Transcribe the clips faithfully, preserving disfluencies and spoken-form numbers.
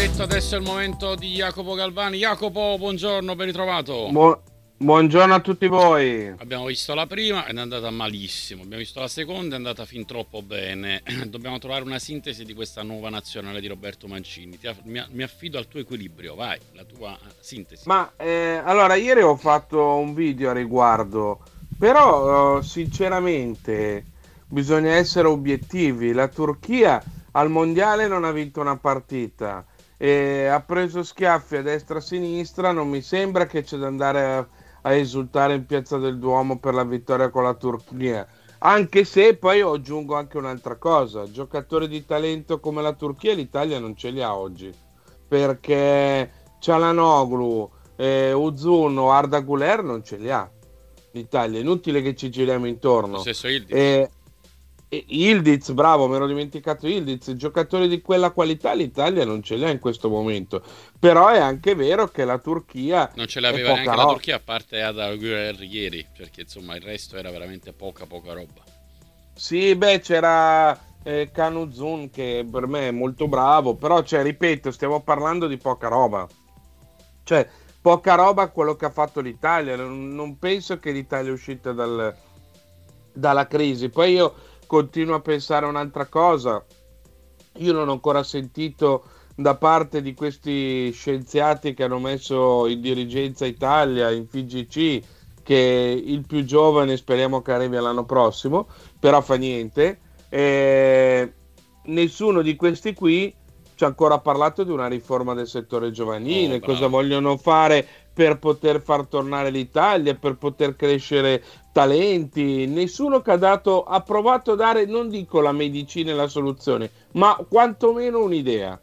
detto adesso è il momento di Jacopo Galvani. Jacopo, buongiorno, ben ritrovato. Bu- buongiorno a tutti voi. Abbiamo visto la prima ed è andata malissimo, abbiamo visto la seconda, è andata fin troppo bene. Dobbiamo trovare una sintesi di questa nuova nazionale di Roberto Mancini. Ti aff- mi, mi affido al tuo equilibrio, vai, la tua sintesi. Ma eh, allora, ieri ho fatto un video a riguardo, però eh, sinceramente bisogna essere obiettivi. La Turchia al mondiale non ha vinto una partita e ha preso schiaffi a destra e a sinistra. Non mi sembra che c'è da andare a, a esultare in Piazza del Duomo per la vittoria con la Turchia. Anche se poi aggiungo anche un'altra cosa: giocatori di talento come la Turchia l'Italia non ce li ha oggi, perché Çalhanoğlu, eh, Uzun o Arda Güler non ce li ha l'Italia, è inutile che ci giriamo Lo intorno. stesso Ildiz. E, e Ildiz, bravo, mi ero dimenticato Ildiz, giocatori di quella qualità l'Italia non ce li ha in questo momento, però è anche vero che la Turchia Non ce è l'aveva poca neanche la roba. Turchia a parte Ada Güler ieri, perché insomma il resto era veramente poca poca roba. Sì, beh, c'era eh, Canuzun che per me è molto bravo, però, cioè, ripeto, stiamo parlando di poca roba. Cioè, poca roba quello che ha fatto l'Italia. Non, non penso che l'Italia è uscita dal- dalla crisi. Poi io continuo a pensare a un'altra cosa. Io non ho ancora sentito da parte di questi scienziati che hanno messo in dirigenza Italia, in F I G C, che il più giovane speriamo che arrivi l'anno prossimo, però fa niente. Eh, nessuno di questi qui ci ha ancora parlato di una riforma del settore Oh, giovanile, cosa bravo. vogliono fare per poter far tornare l'Italia, per poter crescere talenti. Nessuno che ha dato, ha provato a dare, non dico la medicina e la soluzione, ma quantomeno un'idea.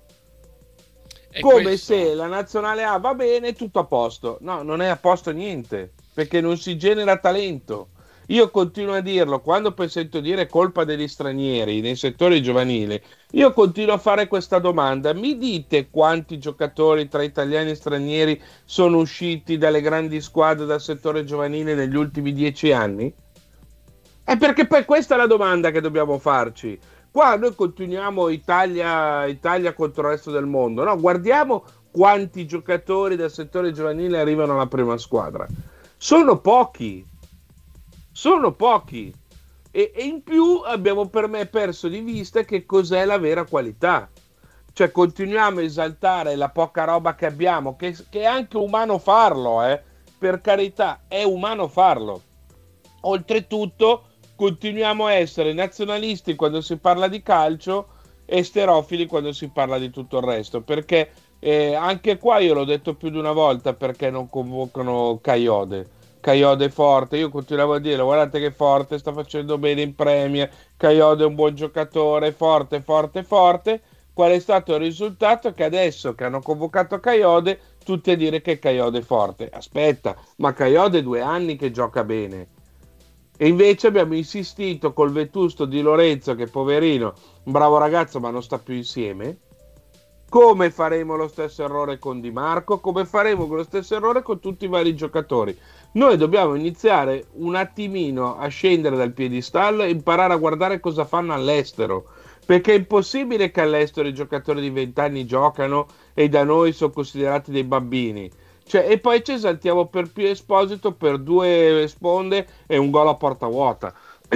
E Come questo se la nazionale A va bene, tutto a posto. No, non è a posto niente, perché non si genera talento. Io continuo a dirlo, quando poi sento dire colpa degli stranieri nel settore giovanile, io continuo a fare questa domanda. Mi dite quanti giocatori tra italiani e stranieri sono usciti dalle grandi squadre dal settore giovanile negli ultimi dieci anni? È perché poi questa è la domanda che dobbiamo farci. Qua noi continuiamo Italia, Italia contro il resto del mondo, no? Guardiamo quanti giocatori del settore giovanile arrivano alla prima squadra. Sono pochi, sono pochi. E, e in più abbiamo per me perso di vista che cos'è la vera qualità. Cioè continuiamo a esaltare la poca roba che abbiamo, che, che è anche umano farlo, eh? Per carità, è umano farlo. Oltretutto, continuiamo a essere nazionalisti quando si parla di calcio e sterofili quando si parla di tutto il resto. Perché eh, anche qua io l'ho detto più di una volta perché non convocano Caiode. Caiode è forte, io continuavo a dire guardate che forte, sta facendo bene in Premier, Caiode è un buon giocatore, forte, forte, forte. Qual è stato il risultato? Che adesso che hanno convocato Caiode, tutti a dire che Caiode è forte. Aspetta, ma Caiode è due anni che gioca bene. E invece abbiamo insistito col vetusto di Lorenzo, che poverino, un bravo ragazzo, ma non sta più insieme. Come faremo lo stesso errore con Di Marco? Come faremo lo stesso errore con tutti i vari giocatori? Noi dobbiamo iniziare un attimino a scendere dal piedistallo e imparare a guardare cosa fanno all'estero. Perché è impossibile che all'estero i giocatori di venti anni giocano e da noi sono considerati dei bambini. Cioè, e poi ci esaltiamo per Pio Esposito per due sponde e un gol a porta vuota.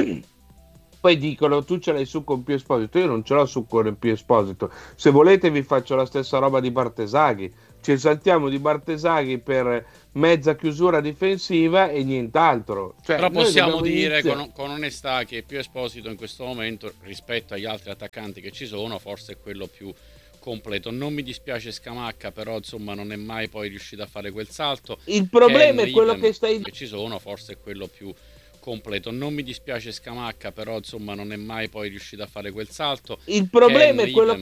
Poi dicono tu ce l'hai su con Pio Esposito, io non ce l'ho su con Pio Esposito. Se volete vi faccio la stessa roba di Bartesaghi. Ci esaltiamo di Bartesaghi per mezza chiusura difensiva e nient'altro. Cioè, però noi possiamo dobbiamo dire iniziare. con, con onestà che più Esposito in questo momento rispetto agli altri attaccanti che ci sono forse è quello più completo. Non mi dispiace Scamacca, però insomma non è mai poi riuscito a fare quel salto. Il Ken problema è quello idem che stai. che ci sono, forse è quello più completo. Non mi dispiace Scamacca, però insomma non è mai poi riuscito a fare quel salto. Il Ken problema è quello idem che